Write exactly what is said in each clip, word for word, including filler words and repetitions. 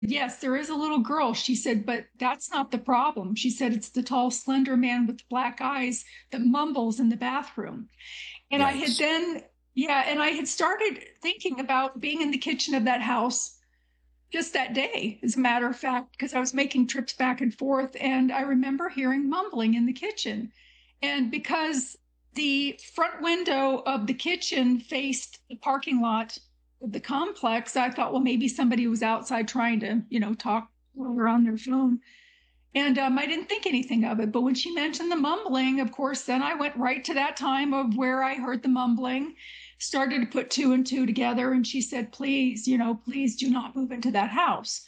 yes, there is a little girl. She said, but that's not the problem. She said, it's the tall, slender man with black eyes that mumbles in the bathroom. And I had Yikes. then, yeah, and I had started thinking about being in the kitchen of that house just that day, as a matter of fact, because I was making trips back and forth. And I remember hearing mumbling in the kitchen. And because the front window of the kitchen faced the parking lot of the complex, I thought, well, maybe somebody was outside trying to, you know, talk while they're on their phone. And um, I didn't think anything of it. But when she mentioned the mumbling, of course, then I went right to that time of where I heard the mumbling, started to put two and two together. And she said, please, you know, please do not move into that house.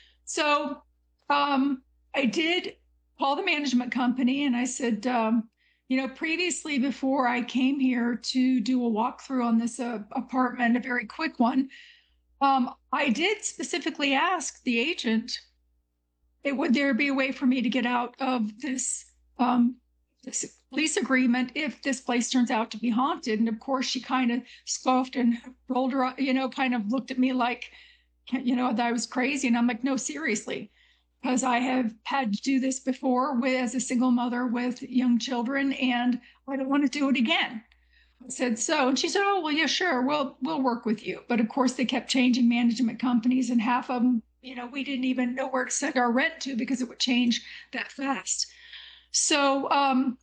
So um, I did call the management company and I said, um, you know, previously before I came here to do a walkthrough on this uh, apartment, a very quick one, um, I did specifically ask the agent, it, would there be a way for me to get out of this um, this lease agreement if this place turns out to be haunted? And of course, she kind of scoffed and rolled her, you know, kind of looked at me like, you know, that I was crazy. And I'm like, no, seriously, because I have had to do this before with, as a single mother with young children, and I don't want to do it again. I said so, and she said, "Oh well, yeah, sure, we'll we'll work with you." But of course, they kept changing management companies, and half of them, you know, we didn't even know where to send our rent to because it would change that fast. So um,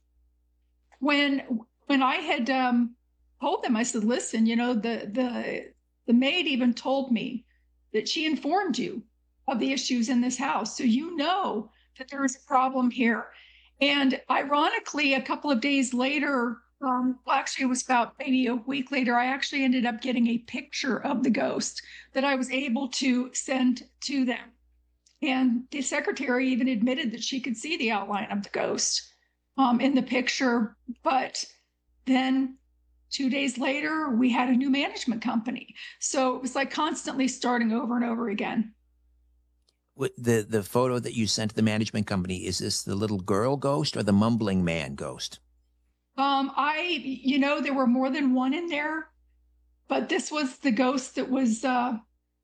when when I had um, told them, I said, "Listen, you know, the the the maid even told me that she informed you of the issues in this house, so you know that there is a problem here." And ironically, a couple of days later, um, well, actually, it was about maybe a week later, I actually ended up getting a picture of the ghost that I was able to send to them. And the secretary even admitted that she could see the outline of the ghost um, in the picture. But then two days later, we had a new management company. So it was like constantly starting over and over again. What, the the photo that you sent to the management company, is this the little girl ghost or the mumbling man ghost? Um, I, you know, there were more than one in there, but this was the ghost that was, uh,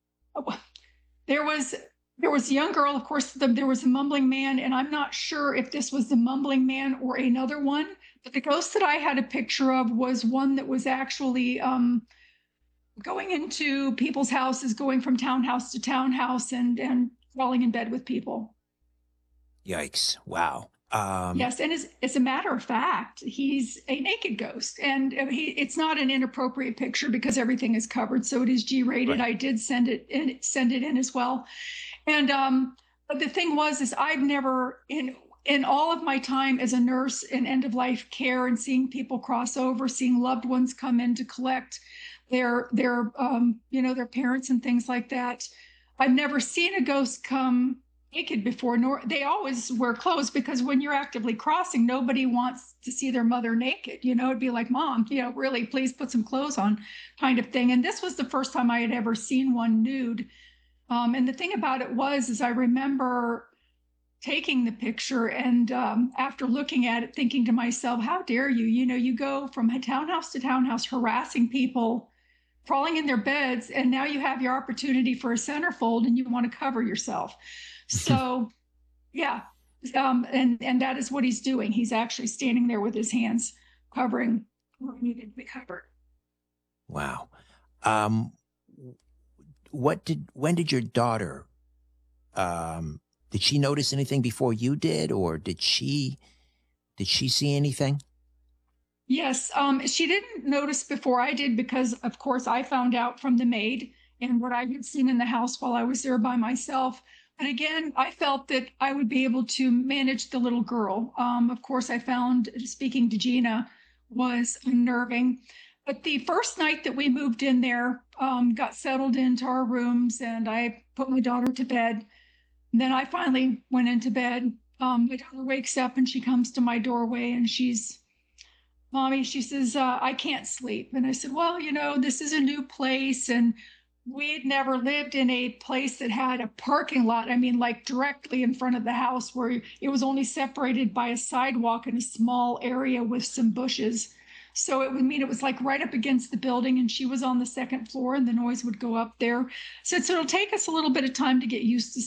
there was, there was a young girl, of course, the, there was a mumbling man, and I'm not sure if this was the mumbling man or another one, but the ghost that I had a picture of was one that was actually um, going into people's houses, going from townhouse to townhouse and, and crawling in bed with people. Yikes. Wow. Um, Yes, and as, as a matter of fact, he's a naked ghost, and uh, he it's not an inappropriate picture because everything is covered, so it is G rated. right. I did send it in, send it in as well, and um, but the thing was, is I've never in in all of my time as a nurse in end of life care and seeing people cross over, seeing loved ones come in to collect their their um, you know, their parents and things like that. I've never seen a ghost come naked before, nor they always wear clothes because when you're actively crossing, nobody wants to see their mother naked. You know, it'd be like, Mom, you know, really, please put some clothes on, kind of thing. And this was the first time I had ever seen one nude. Um, and the thing about it was, is I remember taking the picture and um, after looking at it, thinking to myself, how dare you? You know, you go from townhouse to townhouse harassing people, crawling in their beds, and now you have your opportunity for a centerfold and you want to cover yourself. So yeah, um, and and that is what he's doing. He's actually standing there with his hands covering what needed to be covered. Wow. Um, what did when did your daughter um did she notice anything before you did, or did she did she see anything? Yes, um, she didn't notice before I did because, of course, I found out from the maid and what I had seen in the house while I was there by myself. But again, I felt that I would be able to manage the little girl. Um, of course, I found speaking to Gina was unnerving. But the first night that we moved in there, um, got settled into our rooms, and I put my daughter to bed. And then I finally went into bed. Um, my daughter wakes up and she comes to my doorway and she's, Mommy, she says, uh, I can't sleep. And I said, well, you know, this is a new place and we had never lived in a place that had a parking lot. I mean, like directly in front of the house where it was only separated by a sidewalk and a small area with some bushes. So it would mean it was like right up against the building, and she was on the second floor, and the noise would go up there. So, so it'll take us a little bit of time to get used to